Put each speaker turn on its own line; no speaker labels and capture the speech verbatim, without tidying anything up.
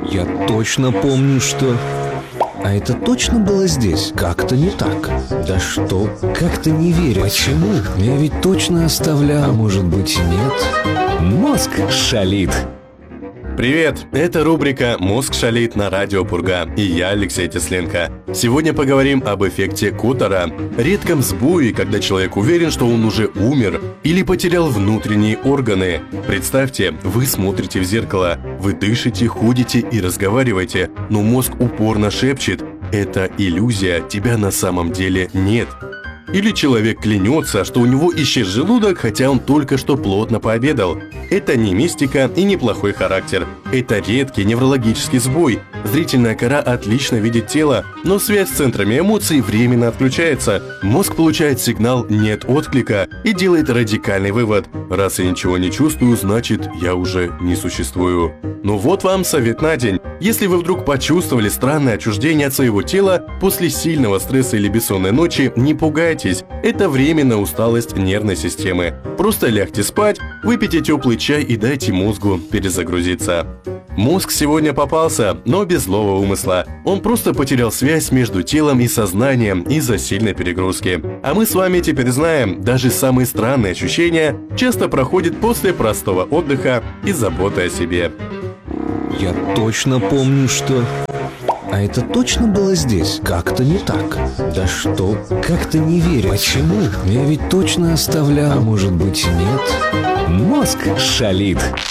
Я точно помню, что... А это точно было здесь? Как-то не так. Да что? Как-то не верю. Почему? Я ведь точно оставлял. А может быть и нет? Мозг шалит.
Привет! Это рубрика «Мозг шалит» на радио Пурга, и я Алексей Тесленко. Сегодня поговорим об эффекте Коттера, редком сбое, когда человек уверен, что он уже умер или потерял внутренние органы. Представьте, вы смотрите в зеркало, вы дышите, ходите и разговариваете, но мозг упорно шепчет: «Это иллюзия, тебя на самом деле нет». Или человек клянется, что у него исчез желудок, хотя он только что плотно пообедал. Это не мистика и не плохой характер. Это редкий неврологический сбой. Зрительная кора отлично видит тело, но связь с центрами эмоций временно отключается. Мозг получает сигнал «нет отклика» и делает радикальный вывод: раз я ничего не чувствую, значит, я уже не существую. Ну вот вам совет на день. Если вы вдруг почувствовали странное отчуждение от своего тела после сильного стресса или бессонной ночи, не пугайтесь. Это временная усталость нервной системы. Просто лягте спать, выпейте теплый чай и дайте мозгу перезагрузиться. Мозг сегодня попался, но без злого умысла. Он просто потерял связь между телом и сознанием из-за сильной перегрузки. А мы с вами теперь знаем, даже самые странные ощущения часто проходят после простого отдыха и заботы о себе.
Я точно помню, что... А это точно было здесь? Как-то не так. Да что? Как-то не верю. Почему? Я ведь точно оставлял. А может быть и нет? Мозг шалит.